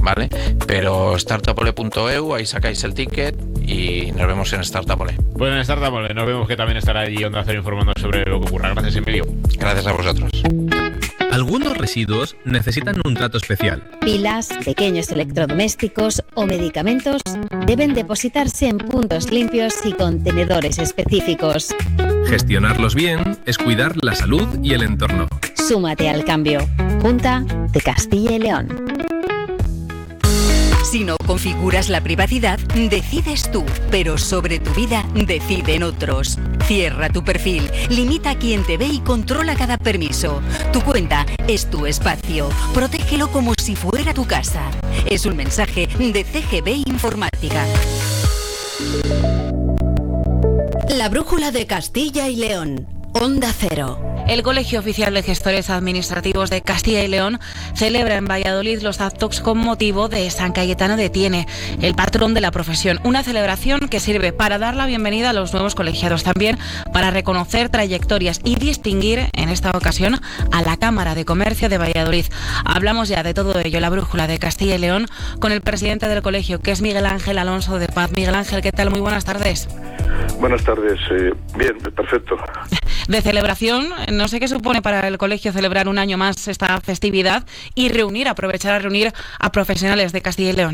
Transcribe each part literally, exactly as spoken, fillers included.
¿vale? Pero startupole punto e u, ahí sacáis el ticket y nos vemos en Startupole. Pues en Startupole nos vemos, que también estará allí Onda Cero informando sobre lo que ocurra. Gracias, Emilio. Gracias a vosotros. Algunos residuos necesitan un trato especial. Pilas, pequeños electrodomésticos o medicamentos deben depositarse en puntos limpios y contenedores específicos. Gestionarlos bien es cuidar la salud y el entorno. Súmate al cambio. Junta de Castilla y León. Si no configuras la privacidad, decides tú, pero sobre tu vida deciden otros. Cierra tu perfil, limita a quien te ve y controla cada permiso. Tu cuenta es tu espacio. Protégelo como si fuera tu casa. Es un mensaje de C G B Informática. La brújula de Castilla y León. Onda Cero. El Colegio Oficial de Gestores Administrativos de Castilla y León celebra en Valladolid los actos con motivo de San Cayetano de Tiene, el patrón de la profesión. Una celebración que sirve para dar la bienvenida a los nuevos colegiados, también para reconocer trayectorias y distinguir, en esta ocasión, a la Cámara de Comercio de Valladolid. Hablamos ya de todo ello, la brújula de Castilla y León, con el presidente del colegio, que es Miguel Ángel Alonso de Paz. Miguel Ángel, ¿qué tal? Muy buenas tardes. Buenas tardes. Eh, bien, perfecto. De celebración, no sé qué supone para el colegio celebrar un año más esta festividad y reunir, aprovechar a reunir a profesionales de Castilla y León.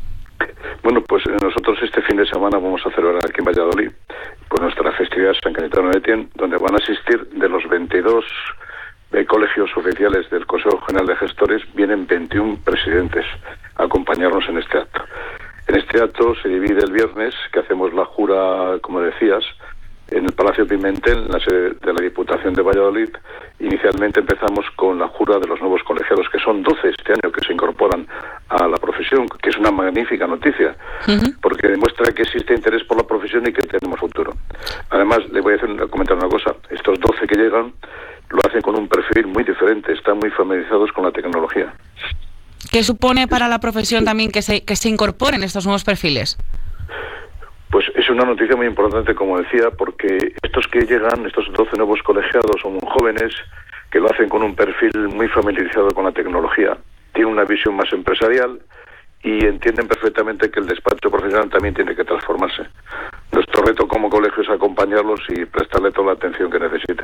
Bueno, pues nosotros este fin de semana vamos a celebrar aquí en Valladolid pues nuestra festividad San Cayetano de Tiene, donde van a asistir de los veintidós eh, colegios oficiales del Consejo General de Gestores, vienen veintiún presidentes a acompañarnos en este acto. En este acto se divide el viernes, que hacemos la jura, como decías, en el Palacio Pimentel, en la sede de la Diputación de Valladolid. Inicialmente empezamos con la jura de los nuevos colegiados, que son doce este año que se incorporan a la profesión, que es una magnífica noticia, uh-huh. porque demuestra que existe interés por la profesión y que tenemos futuro. Además, le voy a hacer, comentar una cosa, estos doce que llegan lo hacen con un perfil muy diferente, están muy familiarizados con la tecnología. ¿Qué supone para la profesión también que se, que se incorporen estos nuevos perfiles? Pues es una noticia muy importante, como decía, porque estos que llegan, estos doce nuevos colegiados, son jóvenes que lo hacen con un perfil muy familiarizado con la tecnología, tienen una visión más empresarial y entienden perfectamente que el despacho profesional también tiene que transformarse. Nuestro reto como colegio es acompañarlos y prestarle toda la atención que necesiten.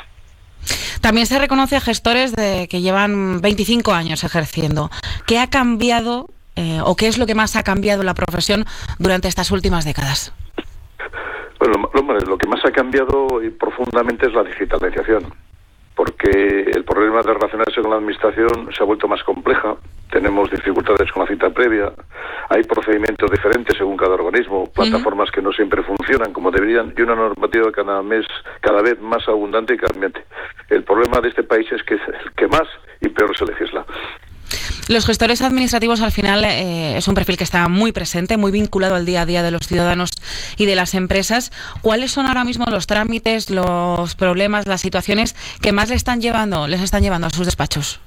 También se reconoce a gestores de que llevan veinticinco años ejerciendo. ¿Qué ha cambiado eh, o qué es lo que más ha cambiado en la profesión durante estas últimas décadas? Bueno, lo, lo que más ha cambiado y profundamente es la digitalización, porque el problema de relacionarse con la administración se ha vuelto más compleja. Tenemos dificultades con la cita previa, hay procedimientos diferentes según cada organismo, plataformas uh-huh. que no siempre funcionan como deberían y una normativa cada mes, cada vez más abundante y cambiante. El problema de este país es que es el que más y peor se legisla. Los gestores administrativos al final eh, es un perfil que está muy presente, muy vinculado al día a día de los ciudadanos y de las empresas. ¿Cuáles son ahora mismo los trámites, los problemas, las situaciones que más les están llevando, les están llevando a sus despachos?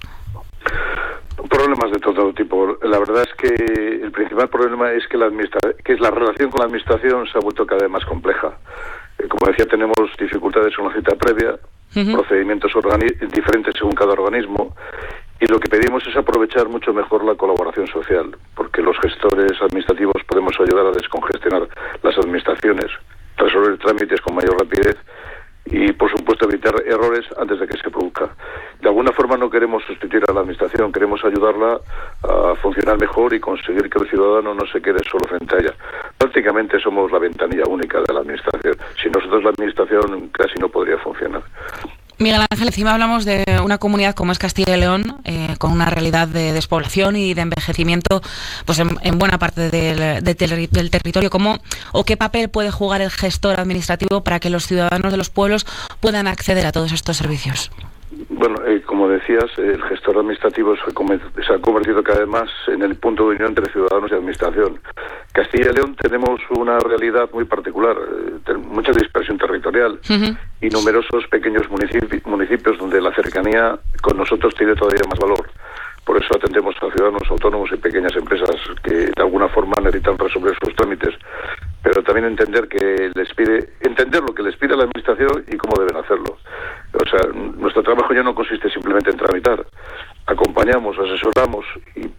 Problemas de todo tipo. La verdad es que el principal problema es que la administra- que es la relación con la administración se ha vuelto cada vez más compleja. Eh, como decía, tenemos dificultades con la cita previa, uh-huh. procedimientos organi- diferentes según cada organismo, y lo que pedimos es aprovechar mucho mejor la colaboración social, porque los gestores administrativos podemos ayudar a descongestionar las administraciones, resolver trámites con mayor rapidez y, por supuesto, evitar errores antes de que se produzca. De alguna forma no queremos sustituir a la administración, queremos ayudarla a funcionar mejor y conseguir que el ciudadano no se quede solo frente a ella. Prácticamente somos la ventanilla única de la administración. Sin nosotros la administración casi no podría funcionar. Miguel Ángel, encima hablamos de una comunidad como es Castilla y León, eh, con una realidad de despoblación y de envejecimiento pues en, en buena parte del, de ter- del territorio. ¿Cómo o qué papel puede jugar el gestor administrativo para que los ciudadanos de los pueblos puedan acceder a todos estos servicios? Bueno, eh, como decías, el gestor administrativo se, come, se ha convertido cada vez más en el punto de unión entre ciudadanos y administración. Castilla y León tenemos una realidad muy particular, eh, mucha dispersión territorial uh-huh. y numerosos pequeños municipi- municipios donde la cercanía con nosotros tiene todavía más valor. Por eso atendemos a ciudadanos autónomos y pequeñas empresas que de alguna forma necesitan resolver sus trámites, pero también entender que les pide entender lo que les pide la administración y cómo deben hacerlo. O sea, nuestro trabajo ya no consiste simplemente en tramitar. Acompañamos, asesoramos y